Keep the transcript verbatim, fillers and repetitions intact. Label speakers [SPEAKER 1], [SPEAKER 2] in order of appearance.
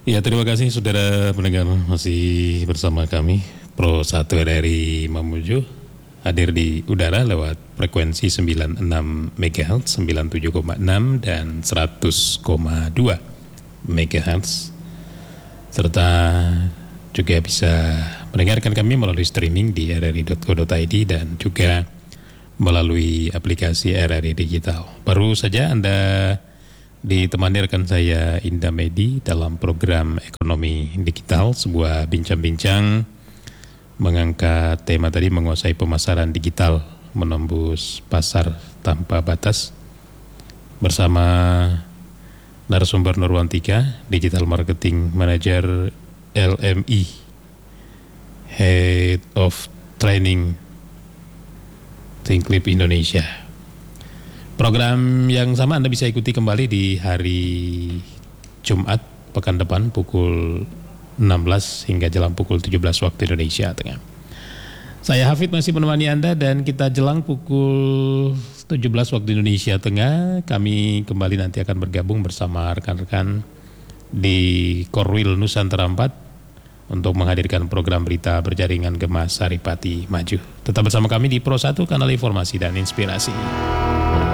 [SPEAKER 1] Ya, terima kasih saudara pendengar masih bersama kami Pro satu R R I Mamuju hadir di udara lewat frekuensi sembilan puluh enam megahertz, sembilan puluh tujuh koma enam dan seratus koma dua megahertz, serta juga bisa mendengarkan kami melalui streaming di r r i dot co dot i d dan juga melalui aplikasi R R I Digital. Baru saja Anda ditemani rekan saya Indah Medi dalam program Ekonomi Digital, sebuah bincang-bincang mengangkat tema tadi menguasai pemasaran digital, menembus pasar tanpa batas, bersama narasumber Nurwantika, Digital Marketing Manager L M I, Head of Training Thinklip Indonesia. Program yang sama Anda bisa ikuti kembali di hari Jumat pekan depan pukul enam belas hingga jelang pukul tujuh belas waktu Indonesia Tengah. Saya Hafid masih menemani Anda dan kita jelang pukul tujuh belas waktu Indonesia Tengah. Kami kembali nanti akan bergabung bersama rekan-rekan di Korwil Nusantara empat untuk menghadirkan program berita berjaringan Gema Saripati Maju. Tetap bersama kami di Pro satu, kanal informasi dan inspirasi.